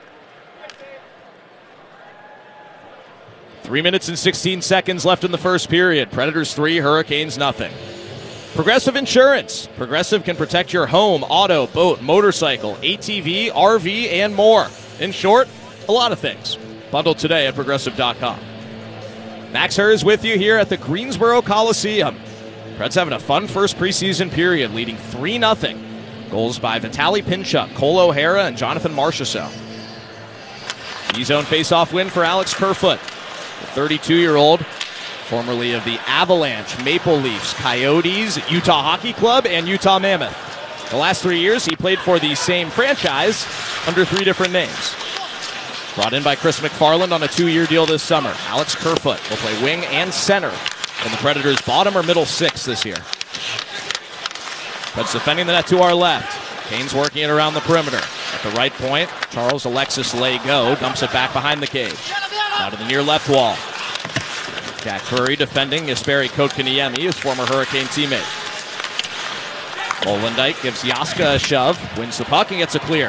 3 minutes and 16 seconds left in the first period. Predators 3, Hurricanes nothing. Progressive Insurance. Progressive can protect your home, auto, boat, motorcycle, ATV, RV, and more. In short, a lot of things. Bundled today at Progressive.com. Max Herr is with you here at the Greensboro Coliseum. Preds having a fun first preseason period, leading 3-0. Goals by Vitaly Pinchuk, Cole O'Hara, and Jonathan Marchessault. E-zone face-off win for Alex Kerfoot. The 32-year-old, formerly of the Avalanche, Maple Leafs, Coyotes, Utah Hockey Club, and Utah Mammoth. The last 3 years, he played for the same franchise under 3 different names. Brought in by Chris McFarland on a 2-year deal this summer. Alex Kerfoot will play wing and center in the Predators' bottom or middle 6 this year. Preds defending the net to our left. Canes working it around the perimeter. At the right point, Charles Alexis Lego dumps it back behind the cage. Out of the near left wall. Jack Drury defending Jesperi Kotkaniemi, his former Hurricane teammate. Molendyke gives Jaska a shove, wins the puck, and gets a clear.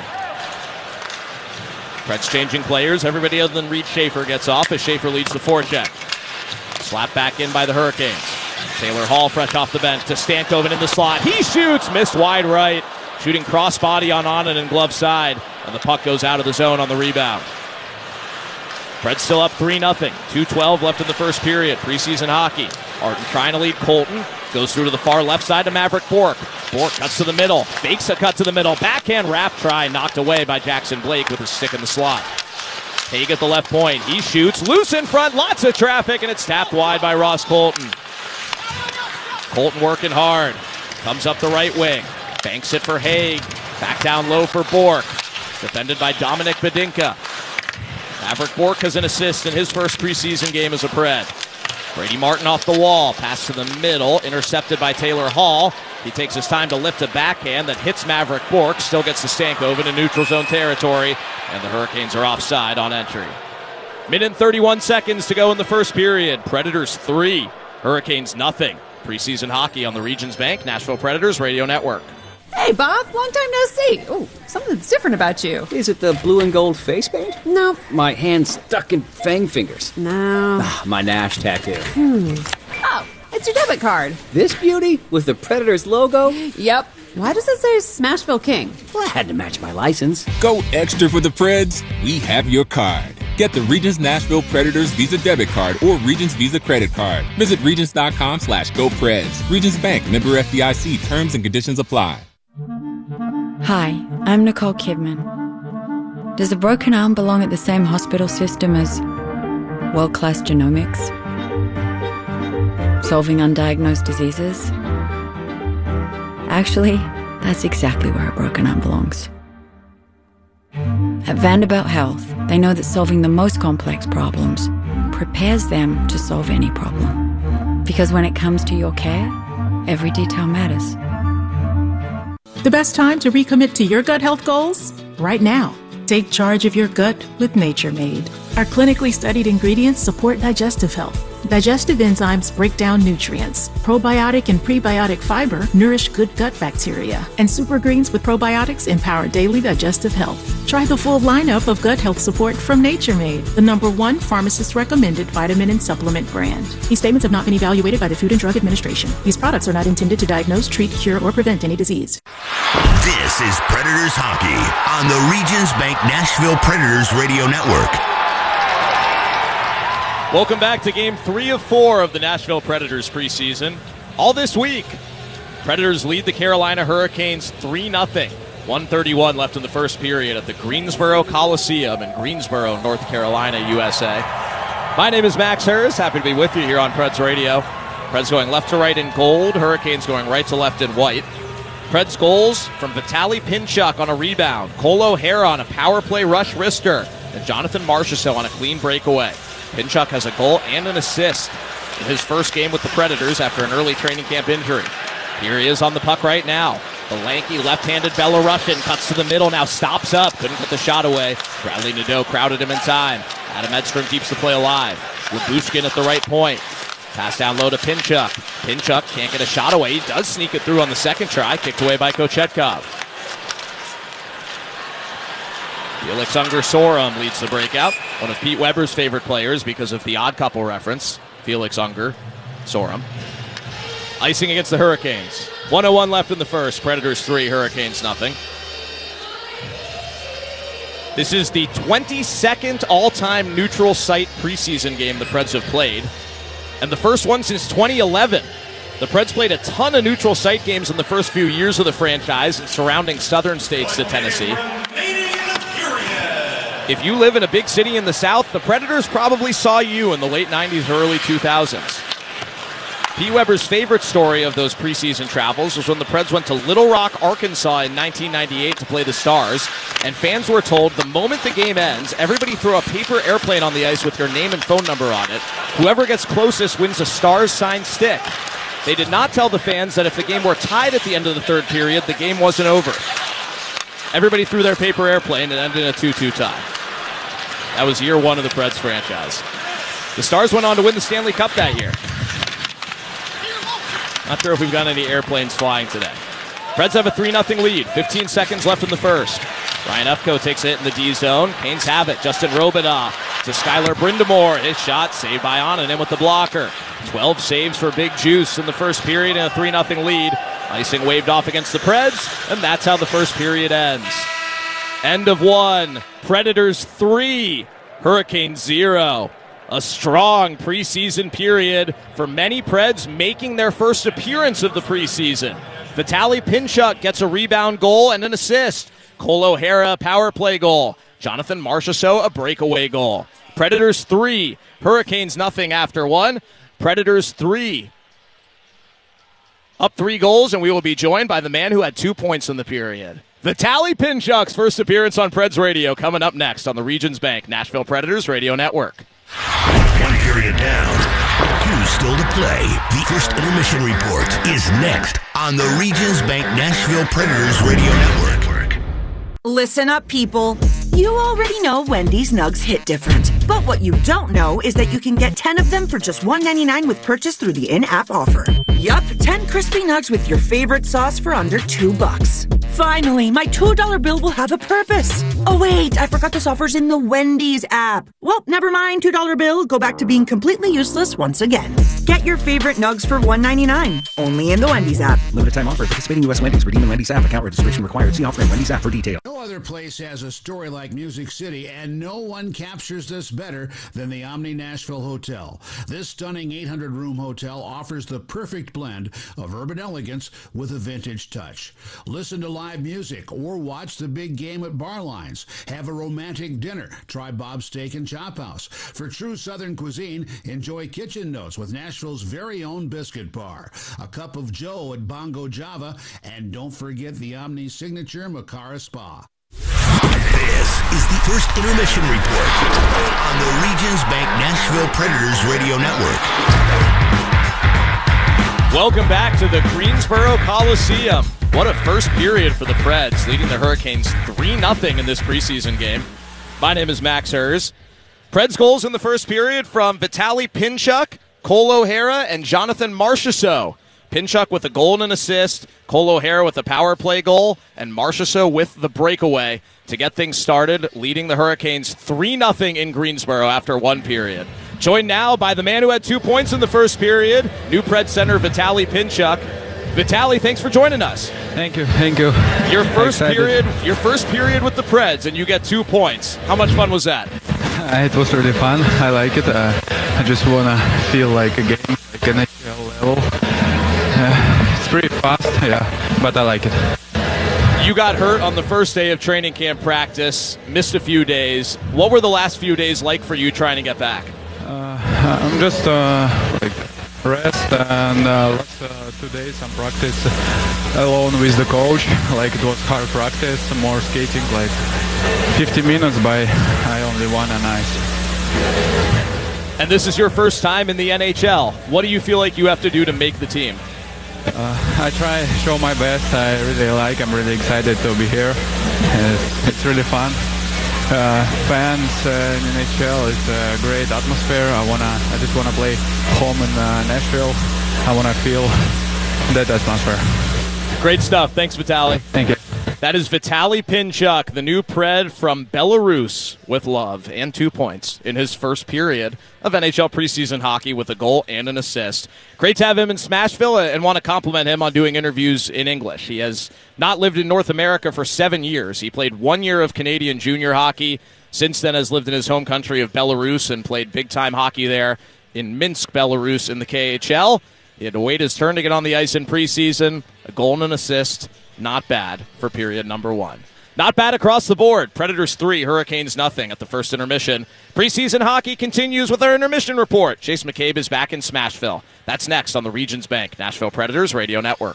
Preds changing players. Everybody other than Reed Schaefer gets off as Schaefer leads the forecheck. Slapped back in by the Hurricanes. Taylor Hall fresh off the bench to Stankoven in the slot. He shoots, missed wide right. Shooting crossbody on Annunen glove side, and the puck goes out of the zone on the rebound. Preds still up 3-0. 2:12 left in the first period. Preseason hockey. Arden trying to lead Colton. Goes through to the far left side to Maverick Bork. Bourque cuts to the middle, fakes a cut to the middle, backhand wrap try knocked away by Jackson Blake with a stick in the slot. Haig at the left point, he shoots, loose in front, lots of traffic, and it's tapped wide by Ross Colton. Colton working hard, comes up the right wing, banks it for Haig, back down low for Bourque, defended by Dominic Bedinka. Maverick Bourque has an assist in his first preseason game as a Pred. Brady Martin off the wall, pass to the middle, intercepted by Taylor Hall. He takes his time to lift a backhand that hits Maverick Bourque, still gets the Stankoven in neutral zone territory, and the Hurricanes are offside on entry. Minute and 31 seconds to go in the first period. Predators 3, Hurricanes nothing. Preseason hockey on the Regions Bank Nashville Predators Radio Network. Hey, Bob, long time no see. Oh, something's different about you. Is it the blue and gold face paint? No. My hand stuck in fang fingers. No. My Nash tattoo. Oh, it's your debit card. This beauty with the Predators logo? Yep. Why does it say Smashville King? Well, I had to match my license. Go extra for the Preds. We have your card. Get the Regions Nashville Predators Visa Debit Card or Regions Visa Credit Card. Visit Regions.com/GoPreds. Regions Bank, member FDIC. Terms and conditions apply. Hi, I'm Nicole Kidman. Does a broken arm belong at the same hospital system as world-class genomics? Solving undiagnosed diseases? Actually, that's exactly where a broken arm belongs. At Vanderbilt Health, they know that solving the most complex problems prepares them to solve any problem. Because when it comes to your care, every detail matters. The best time to recommit to your gut health goals? Right now. Take charge of your gut with Nature Made. Our clinically studied ingredients support digestive health. Digestive enzymes break down nutrients. Probiotic and prebiotic fiber nourish good gut bacteria. And super greens with probiotics empower daily digestive health. Try the full lineup of gut health support from Nature Made, the #1 pharmacist-recommended vitamin and supplement brand. These statements have not been evaluated by the Food and Drug Administration. These products are not intended to diagnose, treat, cure, or prevent any disease. This is Predators Hockey on the Regions Bank Nashville Predators Radio Network. Welcome back to Game 3 of 4 of the Nashville Predators preseason. All this week, Predators lead the Carolina Hurricanes 3-0. 1:31 left in the first period at the Greensboro Coliseum in Greensboro, North Carolina, USA. My name is Max Hers. Happy to be with you here on Preds Radio. Preds going left to right in gold. Hurricanes going right to left in white. Preds goals from Vitaly Pinchuk on a rebound, Cole O'Hara on a power play rush wrister, and Jonathan Marchessault on a clean breakaway. Pinchuk has a goal and an assist in his first game with the Predators after an early training camp injury. Here he is on the puck right now. The lanky left-handed Belarusian cuts to the middle, now stops up, couldn't get the shot away. Bradley Nadeau crowded him in time. Adam Edstrom keeps the play alive. Lyubushkin at the right point. Pass down low to Pinchuk. Pinchuk can't get a shot away. He does sneak it through on the second try, kicked away by Kochetkov. Felix Unger-Sorum leads the breakout. One of Pete Weber's favorite players because of the Odd Couple reference. Felix Unger-Sorum. Icing against the Hurricanes. 1:01 left in the first. Predators 3, Hurricanes 0. This is the 22nd all-time neutral site preseason game the Preds have played, and the first one since 2011. The Preds played a ton of neutral site games in the first few years of the franchise in surrounding southern states to Tennessee. If you live in a big city in the South, the Predators probably saw you in the late 90s or early 2000s. Pete Weber's favorite story of those preseason travels was when the Preds went to Little Rock, Arkansas in 1998 to play the Stars, and fans were told the moment the game ends, everybody throw a paper airplane on the ice with your name and phone number on it. Whoever gets closest wins a Stars signed stick. They did not tell the fans that if the game were tied at the end of the third period, the game wasn't over. Everybody threw their paper airplane and ended in a 2-2 tie. That was year one of the Preds franchise. The Stars went on to win the Stanley Cup that year. Not sure if we've got any airplanes flying today. Preds have a 3-0 lead. 15 seconds left in the first. Ryan Ufko takes it in the D zone. Canes have it. Justin Robidoux to Skylar Brindamore. His shot saved by Onanen with the blocker. 12 saves for Big Juice in the first period and a 3-0 lead. Icing waved off against the Preds, and that's how the first period ends. End of one. Predators 3, Hurricanes 0. A strong preseason period for many Preds making their first appearance of the preseason. Vitaly Pinchuk gets a rebound goal and an assist. Cole O'Hara, power play goal. Jonathan Marchessault, a breakaway goal. Predators 3, Hurricanes nothing after 1. Predators 3. Up 3 goals, and we will be joined by the man who had 2 points in the period. Vitaly Pinchuk's first appearance on Preds Radio coming up next on the Regions Bank Nashville Predators Radio Network. 1 period down, 2 still to play. The first intermission report is next on the Regions Bank Nashville Predators Radio Network. Listen up, people. You already know Wendy's nugs hit different. But what you don't know is that you can get 10 of them for just $1.99 with purchase through the in-app offer. Yup, 10 crispy nugs with your favorite sauce for under $2. Finally, my $2 bill will have a purpose. Oh wait, I forgot this offer's in the Wendy's app. Well, never mind, $2 bill, go back to being completely useless once again. Get your favorite nugs for $1.99, only in the Wendy's app. Limited time offer, participating U.S. Wendy's, redeem in Wendy's app, account registration required. See offer in Wendy's app for details. No other place has a story like Music City, and no one captures this better than the Omni Nashville Hotel. This stunning 800-room hotel offers the perfect blend of urban elegance with a vintage touch. Listen to live music or watch the big game at bar lines. Have a romantic dinner. Try Bob's Steak and Chop House. For true Southern cuisine, enjoy kitchen notes with Nashville's very own biscuit bar. A cup of Joe at Bongo Java, and don't forget the Omni signature Makara Spa. This is the first intermission report on the Regions Bank Nashville Predators Radio Network. Welcome back to the Greensboro Coliseum. What a first period for the Preds, leading the Hurricanes 3-0 in this preseason game. My name is Max Hers. Preds goals in the first period from Vitaly Pinchuk, Cole O'Hara, and Jonathan Marchessault. Pinchuk with a goal and an assist, Cole O'Hara with a power play goal, and Marchessault with the breakaway to get things started, leading the Hurricanes 3-0 in Greensboro after 1 period. Joined now by the man who had 2 points in the first period, new Preds center Vitaly Pinchuk. Vitaly, thanks for joining us. Thank you. Your first period with the Preds, and you get 2 points. How much fun was that? It was really fun. I like it. I just want to feel like a game, like an NHL level. It's pretty fast, but I like it. You got hurt on the first day of training camp practice, missed a few days. What were the last few days like for you trying to get back? I'm just rest and last 2 days some practice alone with the coach. Like it was hard practice, more skating, like 50 minutes, but I only won on ice. And this is your first time in the NHL. What do you feel like you have to do to make the team? I try to show my best. I'm really excited to be here. It's really fun. Fans in NHL, it's a great atmosphere. I just wanna play home in Nashville. I wanna feel that atmosphere. Great stuff. Thanks, Vitaly. Thank you. That is Vitaly Pinchuk, the new Pred from Belarus, with love and 2 points in his first period of NHL preseason hockey with a goal and an assist. Great to have him in Smashville, and want to compliment him on doing interviews in English. He has not lived in North America for 7 years. He played 1 year of Canadian junior hockey. Since then has lived in his home country of Belarus and played big-time hockey there in Minsk, Belarus in the KHL. He had to wait his turn to get on the ice in preseason. A goal and an assist. Not bad for period number 1. Not bad across the board. Predators 3, Hurricanes nothing at the first intermission. Preseason hockey continues with our intermission report. Chase McCabe is back in Smashville. That's next on the Regions Bank Nashville Predators Radio Network.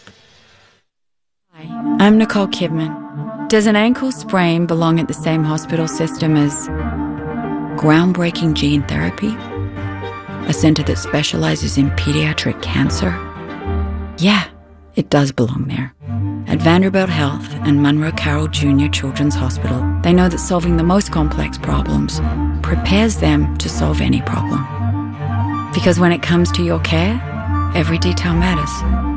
Hi, I'm Nicole Kidman. Does an ankle sprain belong at the same hospital system as groundbreaking gene therapy? A center that specializes in pediatric cancer? Yeah, it does belong there. At Vanderbilt Health and Monroe Carroll Jr. Children's Hospital, they know that solving the most complex problems prepares them to solve any problem. Because when it comes to your care, every detail matters.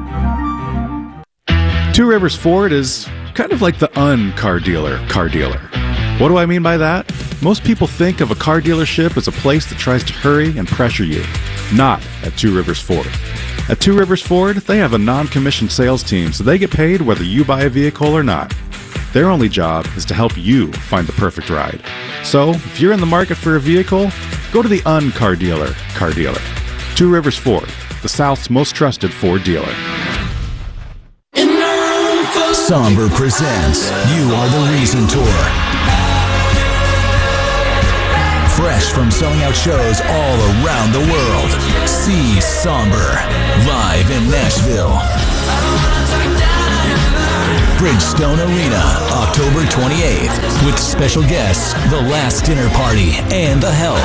Two Rivers Ford is kind of like the car dealer. What do I mean by that? Most people think of a car dealership as a place that tries to hurry and pressure you. Not at Two Rivers Ford. At Two Rivers Ford, they have a non-commissioned sales team, so they get paid whether you buy a vehicle or not. Their only job is to help you find the perfect ride. So, if you're in the market for a vehicle, go to the car dealer. Two Rivers Ford, the South's most trusted Ford dealer. In the Somber presents You Are the Reason Tour. Fresh from selling out shows all around the world. See Somber live in Nashville. Bridgestone Arena, October 28th, with special guests, The Last Dinner Party, and The Help.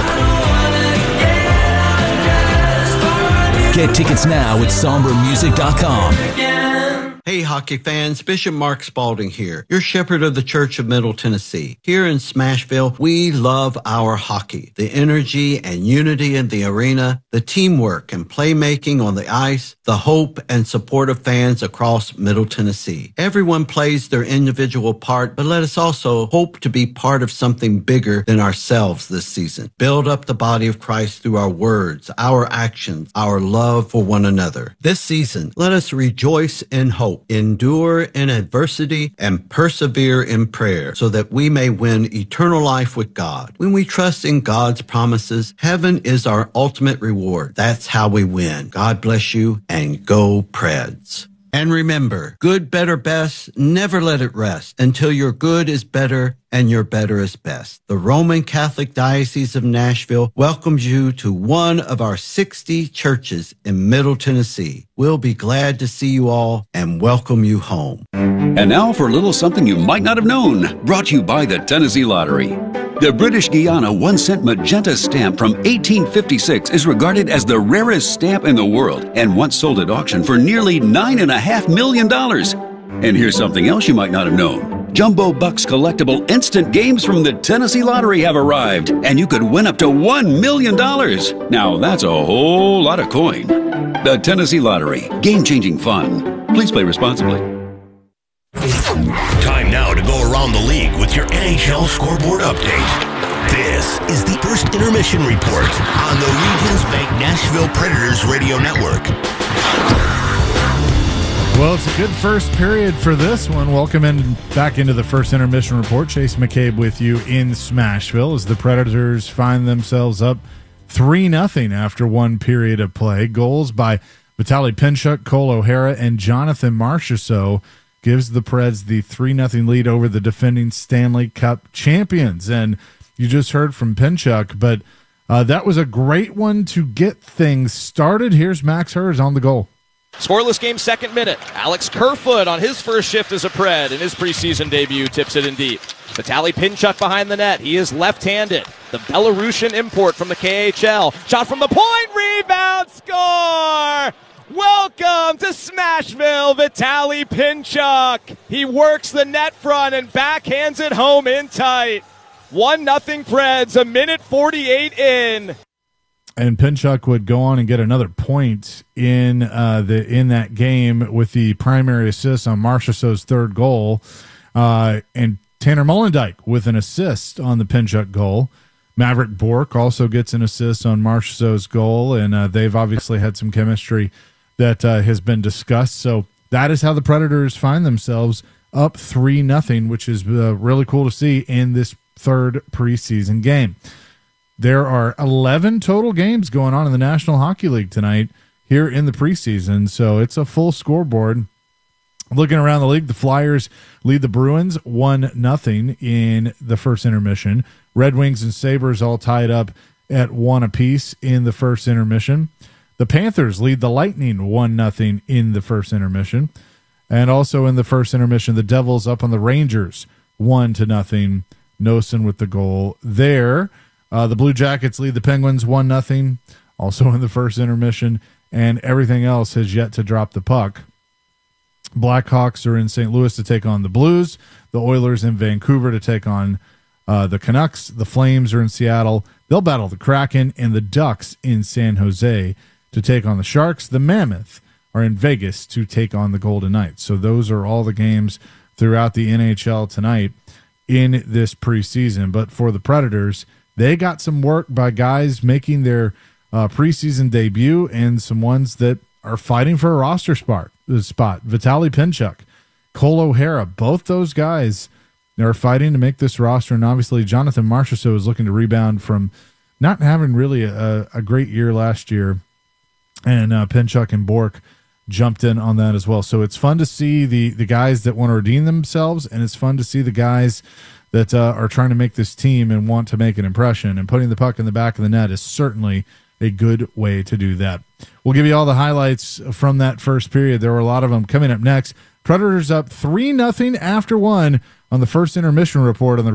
Get tickets now at sombermusic.com. Hey, hockey fans, Bishop Mark Spalding here, your shepherd of the Church of Middle Tennessee. Here in Smashville, we love our hockey, the energy and unity in the arena, the teamwork and playmaking on the ice, the hope and support of fans across Middle Tennessee. Everyone plays their individual part, but let us also hope to be part of something bigger than ourselves this season. Build up the body of Christ through our words, our actions, our love for one another. This season, let us rejoice in hope, endure in adversity, and persevere in prayer so that we may win eternal life with God. When we trust in God's promises, heaven is our ultimate reward. That's how we win. God bless you, and go Preds. And remember, good, better, best, never let it rest until your good is better and your better is best. The Roman Catholic Diocese of Nashville welcomes you to one of our 60 churches in Middle Tennessee. We'll be glad to see you all and welcome you home. And now for a little something you might not have known, brought to you by the Tennessee Lottery. The British Guiana 1-cent magenta stamp from 1856 is regarded as the rarest stamp in the world and once sold at auction for nearly $9.5 million. And here's something else you might not have known. Jumbo Bucks collectible instant games from the Tennessee Lottery have arrived, and you could win up to $1 million. Now, that's a whole lot of coin. The Tennessee Lottery. Game-changing fun. Please play responsibly. Time now to go around the league with your NHL scoreboard update. This is the first intermission report on the Regions Bank Nashville Predators Radio Network. Well, it's a good first period for this one. Welcome back into the first intermission report. Chase McCabe with you in Smashville as the Predators find themselves up 3-0 after one period of play. Goals by Vitaly Pinchuk, Cole O'Hara, and Jonathan Marchessault gives the Preds the 3-0 lead over the defending Stanley Cup champions. And you just heard from Pinchuk, but that was a great one to get things started. Here's Max Hers on the goal. Scoreless game, second minute. Alex Kerfoot on his first shift as a Pred in his preseason debut tips it in deep. Vitaly Pinchuk behind the net. He is left-handed. The Belarusian import from the KHL. Shot from the point, rebound, score! Welcome to Smashville, Vitaly Pinchuk. He works the net front and backhands it home in tight. 1-0 Preds, a minute 48 in. And Pinchuk would go on and get another point in that game with the primary assist on Marchessault's third goal. And Tanner Molendyk with an assist on the Pinchuk goal. Maverick Bourque also gets an assist on Marchessault's goal, and they've obviously had some chemistry that has been discussed. So that is how the Predators find themselves up 3-0, which is really cool to see in this third preseason game. There are 11 total games going on in the National Hockey League tonight here in the preseason, so it's a full scoreboard. Looking around the league, the Flyers lead the Bruins 1-0 in the first intermission. Red Wings and Sabres all tied up at 1 apiece in the first intermission. The Panthers lead the Lightning 1-0 in the first intermission. And also in the first intermission, the Devils up on the Rangers 1-0. Nosen with the goal there. The Blue Jackets lead the Penguins 1-0, also in the first intermission, and everything else has yet to drop the puck. Blackhawks are in St. Louis to take on the Blues, the Oilers in Vancouver to take on the Canucks, the Flames are in Seattle, they'll battle the Kraken, and the Ducks in San Jose to take on the Sharks. The Mammoth are in Vegas to take on the Golden Knights. So those are all the games throughout the NHL tonight in this preseason. But for the Predators, they got some work by guys making their preseason debut and some ones that are fighting for a roster spot. Vitaly Pinchuk, Cole O'Hara, both those guys are fighting to make this roster. And obviously Jonathan Marchessault is looking to rebound from not having really a great year last year. And Pinchuk and Bourque jumped in on that as well. So it's fun to see the guys that want to redeem themselves, and it's fun to see the guys that are trying to make this team and want to make an impression. And putting the puck in the back of the net is certainly a good way to do that. We'll give you all the highlights from that first period. There were a lot of them coming up next. Predators up 3-0 after 1 on the first intermission report on the